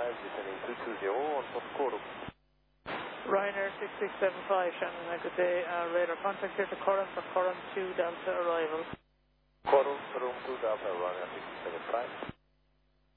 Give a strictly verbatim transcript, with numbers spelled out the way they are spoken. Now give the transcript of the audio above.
five, descending two two zero on fourth quarter. Ryanair six six seven five, Shannon, good day. Uh, radar contact here to Curran for Curran two Delta arrival. Curran, Curran two Delta, Ryanair six six seven five.